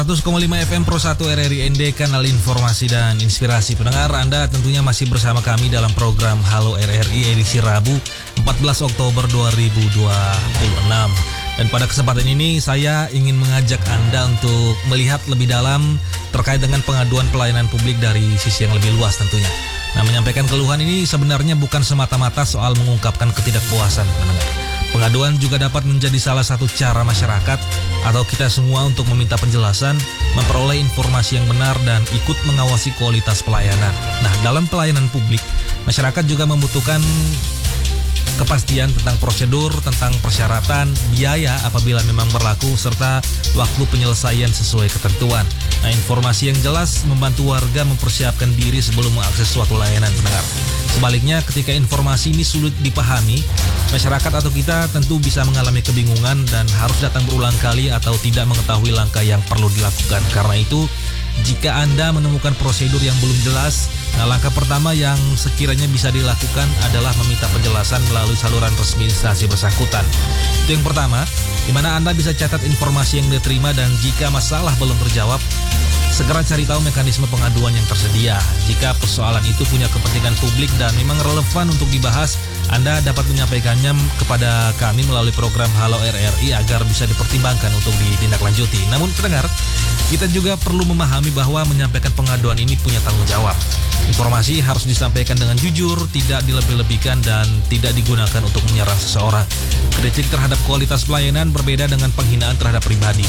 100,5 FM Pro 1 RRI ND, kanal informasi dan inspirasi. Pendengar, Anda tentunya masih bersama kami dalam program Halo RRI edisi Rabu 14 Oktober 2026. Dan pada kesempatan ini saya ingin mengajak Anda untuk melihat lebih dalam terkait dengan pengaduan pelayanan publik dari sisi yang lebih luas tentunya. Nah, menyampaikan keluhan ini sebenarnya bukan semata-mata soal mengungkapkan ketidakpuasan, pendengar. Pengaduan juga dapat menjadi salah satu cara masyarakat atau kita semua untuk meminta penjelasan, memperoleh informasi yang benar, dan ikut mengawasi kualitas pelayanan. Nah, dalam pelayanan publik, masyarakat juga membutuhkan kepastian tentang prosedur, tentang persyaratan, biaya apabila memang berlaku, serta waktu penyelesaian sesuai ketentuan. Nah, informasi yang jelas membantu warga mempersiapkan diri sebelum mengakses suatu layanan, pendengar. Sebaliknya, ketika informasi ini sulit dipahami, masyarakat atau kita tentu bisa mengalami kebingungan dan harus datang berulang kali atau tidak mengetahui langkah yang perlu dilakukan. Karena itu, jika Anda menemukan prosedur yang belum jelas, nah langkah pertama yang sekiranya bisa dilakukan adalah meminta penjelasan melalui saluran resmi instansi bersangkutan. Itu yang pertama, di mana Anda bisa catat informasi yang diterima, dan jika masalah belum terjawab, segera cari tahu mekanisme pengaduan yang tersedia. Jika persoalan itu punya kepentingan publik dan memang relevan untuk dibahas, Anda dapat menyampaikannya kepada kami melalui program Halo RRI agar bisa dipertimbangkan untuk ditindaklanjuti. Namun pendengar, kita juga perlu memahami bahwa menyampaikan pengaduan ini punya tanggung jawab. Informasi harus disampaikan dengan jujur, tidak dilebih-lebihkan, dan tidak digunakan untuk menyerang seseorang. Kritik terhadap kualitas pelayanan berbeda dengan penghinaan terhadap pribadi.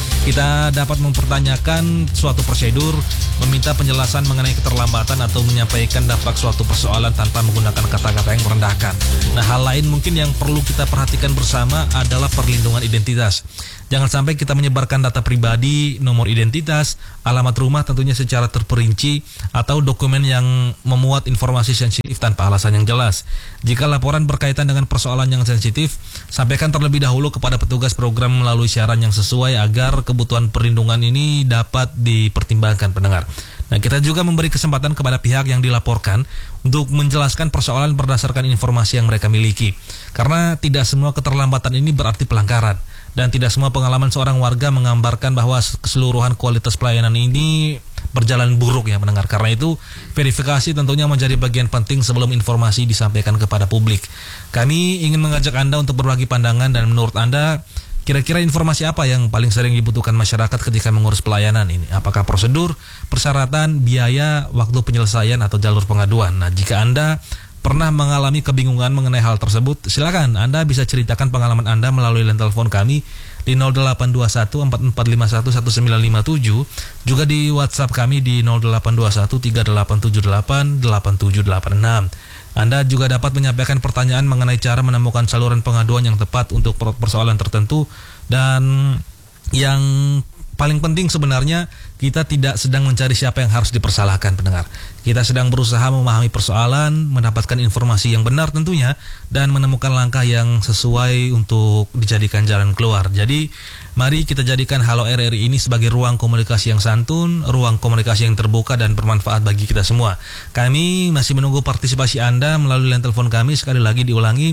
Kita dapat mempertanyakan suatu prosedur, meminta penjelasan mengenai keterlambatan, atau menyampaikan dampak suatu persoalan tanpa menggunakan kata-kata yang merendahkan. Nah, hal lain mungkin yang perlu kita perhatikan bersama adalah perlindungan identitas. Jangan sampai kita menyebarkan data pribadi, nomor identitas, alamat rumah tentunya secara terperinci, atau dokumen yang memuat informasi sensitif tanpa alasan yang jelas. Jika laporan berkaitan dengan persoalan yang sensitif, sampaikan terlebih dahulu kepada petugas program melalui siaran yang sesuai agar kebutuhan perlindungan ini dapat dipertimbangkan, pendengar. Nah, kita juga memberi kesempatan kepada pihak yang dilaporkan untuk menjelaskan persoalan berdasarkan informasi yang mereka miliki. Karena tidak semua keterlambatan ini berarti pelanggaran, dan tidak semua pengalaman seorang warga menggambarkan bahwa keseluruhan kualitas pelayanan ini berjalan buruk, ya pendengar. Karena itu, verifikasi tentunya menjadi bagian penting sebelum informasi disampaikan kepada publik. Kami ingin mengajak Anda untuk berbagi pandangan, dan menurut Anda, kira-kira informasi apa yang paling sering dibutuhkan masyarakat ketika mengurus pelayanan ini? Apakah prosedur, persyaratan, biaya, waktu penyelesaian, atau jalur pengaduan? Nah, jika Anda pernah mengalami kebingungan mengenai hal tersebut, silakan Anda bisa ceritakan pengalaman Anda melalui line telepon kami di 0821 4451 1957, juga di WhatsApp kami di 0821 3878 8786. Anda juga dapat menyampaikan pertanyaan mengenai cara menemukan saluran pengaduan yang tepat untuk persoalan tertentu, dan yang paling penting sebenarnya, kita tidak sedang mencari siapa yang harus dipersalahkan, pendengar. Kita sedang berusaha memahami persoalan, mendapatkan informasi yang benar tentunya, dan menemukan langkah yang sesuai untuk dijadikan jalan keluar. Jadi, mari kita jadikan Halo RRI ini sebagai ruang komunikasi yang santun, ruang komunikasi yang terbuka dan bermanfaat bagi kita semua. Kami masih menunggu partisipasi Anda melalui line telepon kami. Sekali lagi diulangi,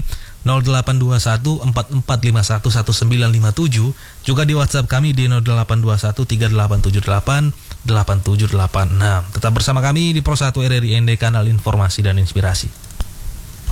0821 4451 1957, juga di WhatsApp kami di 0821 3878 8786. Tetap bersama kami di Pro 1 RRI ND, kanal informasi dan inspirasi.